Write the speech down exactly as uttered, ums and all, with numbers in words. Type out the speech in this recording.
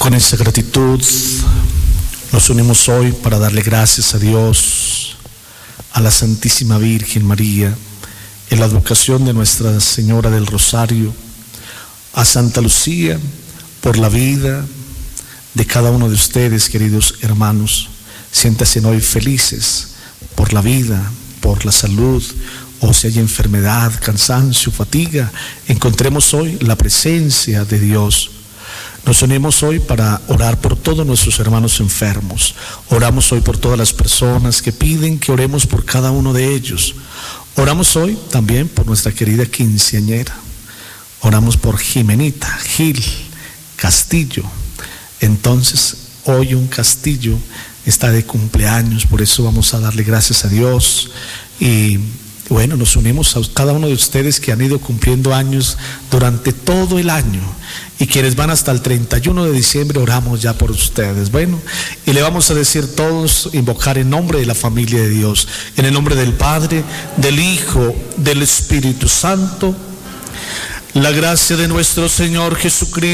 Con esa gratitud nos unimos hoy para darle gracias a Dios, a la Santísima Virgen María, en la advocación de Nuestra Señora del Rosario, a Santa Lucía, por la vida de cada uno de ustedes, queridos hermanos. Siéntanse hoy felices por la vida, por la salud, o si hay enfermedad, cansancio, fatiga, encontremos hoy la presencia de Dios. Nos unimos hoy para orar por todos nuestros hermanos enfermos. Oramos hoy por todas las personas que piden que oremos por cada uno de ellos. Oramos hoy también por nuestra querida quinceañera. Oramos por Jimenita Gil Castillo. Entonces, hoy un Castillo está de cumpleaños, por eso vamos a darle gracias a Dios. Y bueno, nos unimos a cada uno de ustedes que han ido cumpliendo años durante todo el año, y quienes van hasta el treinta y uno de diciembre, oramos ya por ustedes. Bueno, y le vamos a decir todos, invocar en nombre de la familia de Dios, en el nombre del Padre, del Hijo, del Espíritu Santo. La gracia de nuestro Señor Jesucristo,